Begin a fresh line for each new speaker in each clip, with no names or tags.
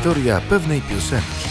Historia pewnej piosenki.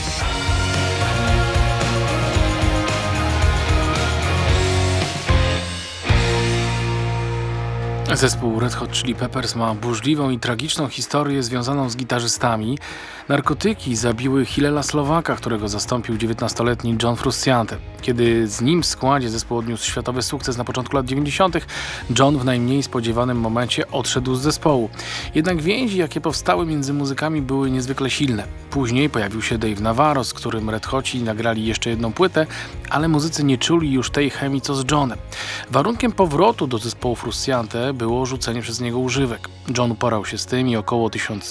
Zespół Red Hot Chili Peppers ma burzliwą i tragiczną historię związaną z gitarzystami. Narkotyki zabiły Hillela Slovaka, którego zastąpił 19-letni John Frusciante. Kiedy z nim w składzie zespół odniósł światowy sukces na początku lat 90., John w najmniej spodziewanym momencie odszedł z zespołu. Jednak więzi, jakie powstały między muzykami, były niezwykle silne. Później pojawił się Dave Navarro, z którym Red Hoci nagrali jeszcze jedną płytę, ale muzycy nie czuli już tej chemii co z Johnem. Warunkiem powrotu do zespołu Frusciante było rzucenie przez niego używek. John uporał się z tym i około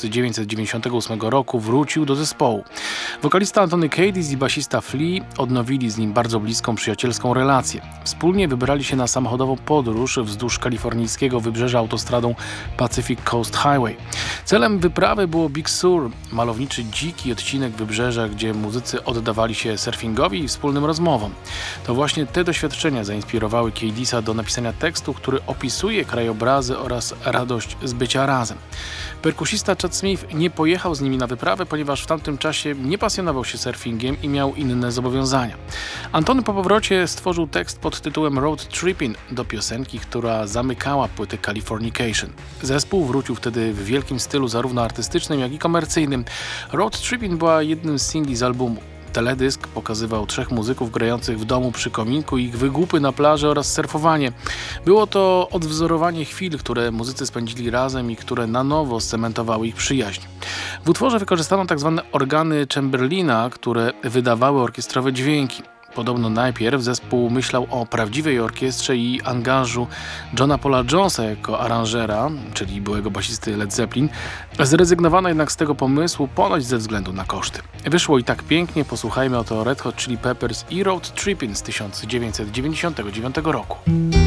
1998 roku wrócił do zespołu. Wokalista Anthony Kiedis i basista Flea odnowili z nim bardzo bliską, przyjacielską relację. Wspólnie wybrali się na samochodową podróż wzdłuż kalifornijskiego wybrzeża autostradą Pacific Coast Highway. Celem wyprawy było Big Sur, malowniczy dziki odcinek wybrzeża, gdzie muzycy oddawali się surfingowi i wspólnym rozmowom. To właśnie te doświadczenia zainspirowały Kiedisa do napisania tekstu, który opisuje krajobrazy oraz radość z bycia razem. Perkusista Chad Smith nie pojechał z nimi na wyprawę, ponieważ w tamtym czasie nie pasjonował się surfingiem i miał inne zobowiązania. Antony po powrocie stworzył tekst pod tytułem Road Trippin' do piosenki, która zamykała płytę Californication. Zespół wrócił wtedy w wielkim stylu zarówno artystycznym, jak i komercyjnym. Road Trippin' była jednym z singli z albumu. Teledysk pokazywał trzech muzyków grających w domu przy kominku, ich wygłupy na plaży oraz surfowanie. Było to odwzorowanie chwil, które muzycy spędzili razem i które na nowo scementowały ich przyjaźń. W utworze wykorzystano tzw. organy Chamberlina, które wydawały orkiestrowe dźwięki. Podobno najpierw zespół myślał o prawdziwej orkiestrze i angażu Johna Paula Jonesa jako aranżera, czyli byłego basisty Led Zeppelin. Zrezygnowano jednak z tego pomysłu, ponoć ze względu na koszty. Wyszło i tak pięknie, posłuchajmy oto Red Hot Chili Peppers i Road Trippin' z 1999 roku.